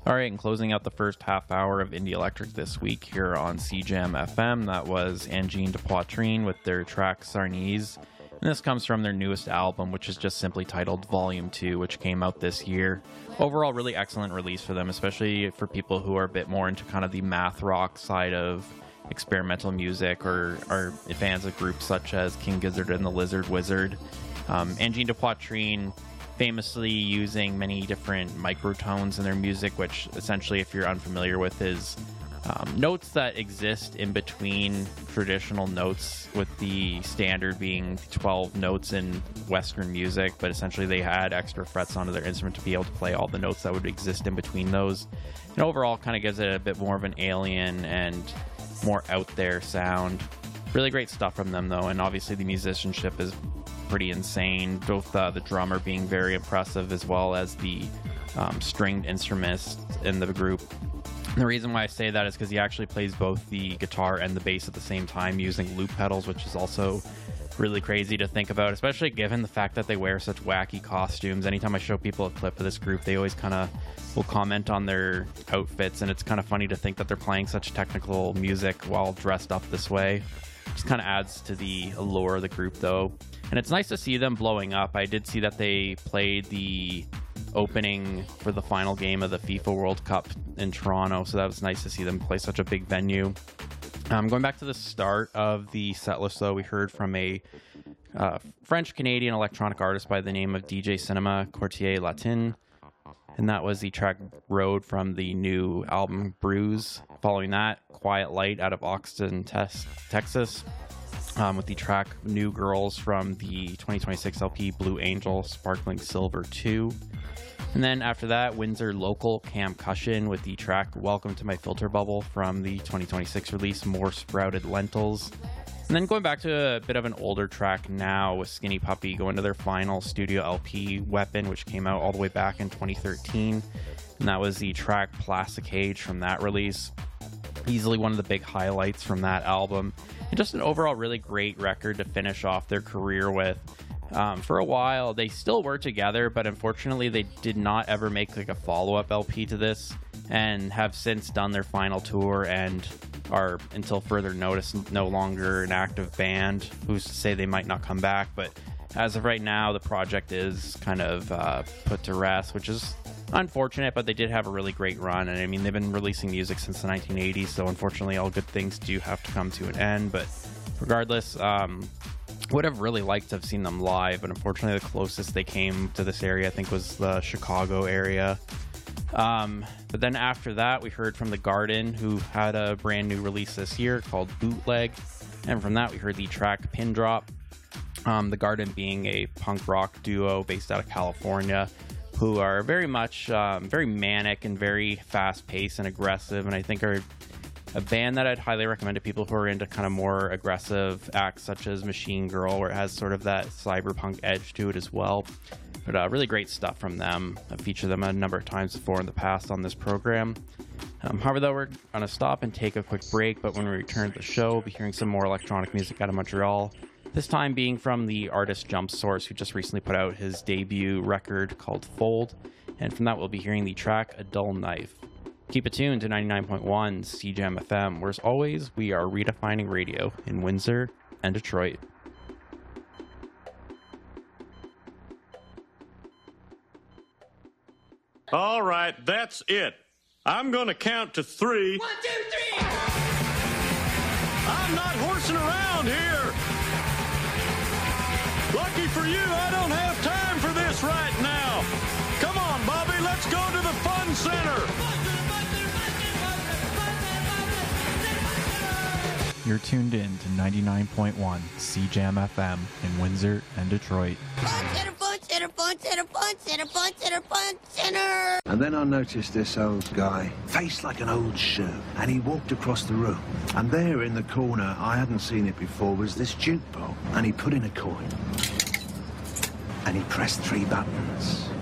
All right, and closing out the first half hour of Indie Electric this week here on CJAM FM, that was Angine de Poitrine with their track Sarnese. And this comes from their newest album, which is just simply titled Volume 2, which came out this year. Overall, really excellent release for them, especially for people who are a bit more into kind of the math rock side of experimental music, or are fans of groups such as King Gizzard and the Lizard Wizard. Angine de Poitrine famously using many different microtones in their music, which essentially, if you're unfamiliar with, is notes that exist in between traditional notes, with the standard being 12 notes in Western music, but essentially they add extra frets onto their instrument to be able to play all the notes that would exist in between those. And overall kind of gives it a bit more of an alien and more out there sound. Really great stuff from them though, and obviously the musicianship is pretty insane, both the drummer being very impressive as well as the stringed instruments in the group. And the reason why I say that is because he actually plays both the guitar and the bass at the same time using loop pedals, which is also really crazy to think about, especially given the fact that they wear such wacky costumes. Anytime I show people a clip of this group, they always kind of will comment on their outfits, and it's kind of funny to think that they're playing such technical music while dressed up this way. Just kind of adds to the allure of the group though. And it's nice to see them blowing up. I did see that they played the opening for the final game of the FIFA World Cup in Toronto, so that was nice to see them play such a big venue. Going back to the start of the set list though, we heard from a French-Canadian electronic artist by the name of DJ Cinema Quartier Latin, and that was the track Road from the new album Bruise. Following that, Quiet Light out of Austin, Texas, with the track New Girls from the 2026 LP Blue Angel Sparkling Silver 2. And then after that, Windsor local Cam Cushion with the track Welcome to My Filter Bubble from the 2026 release More Sprouted Lentils. And then going back to a bit of an older track now with Skinny Puppy, going to their final studio LP Weapon, which came out all the way back in 2013. And that was the track Plastic Cage from that release. Easily one of the big highlights from that album. And just an overall really great record to finish off their career with. For a while, they still were together, but unfortunately they did not ever make like a follow-up LP to this, and have since done their final tour and are, until further notice, no longer an active band. Who's to say they might not come back, but as of right now, the project is kind of put to rest, which is unfortunate, but they did have a really great run. And I mean, they've been releasing music since the 1980s, so unfortunately all good things do have to come to an end. But regardless, would have really liked to have seen them live, but unfortunately the closest they came to this area I think was the Chicago area. But then after that we heard from The Garden, who had a brand new release this year called Bootleg, and from that we heard the track Pin Drop. The Garden being a punk rock duo based out of California, who are very much very manic and very fast paced and aggressive, and I think are a band that I'd highly recommend to people who are into kind of more aggressive acts such as Machine Girl, where it has sort of that cyberpunk edge to it as well. But really great stuff from them. I've featured them a number of times before in the past on this program. However, though, we're going to stop and take a quick break, but when we return to the show, we'll be hearing some more electronic music out of Montreal. This time being from the artist Jump Source, who just recently put out his debut record called Fold. And from that, we'll be hearing the track A Dull Knife. Keep it tuned to 99.1 CJAM FM, where as always, we are redefining radio in Windsor and Detroit. All right, that's it. I'm going to count to 3. 1, 2, 3! I'm not horsing around here. Lucky for you, I don't have time for this right now. Come on, Bobby, let's go to the fun center. You're tuned in to 99.1 CJAM FM in Windsor and Detroit. And then I noticed this old guy, faced like an old shoe, and he walked across the room. And there in the corner, I hadn't seen it before, was this jukebox. And he put in a coin. And he pressed 3 buttons.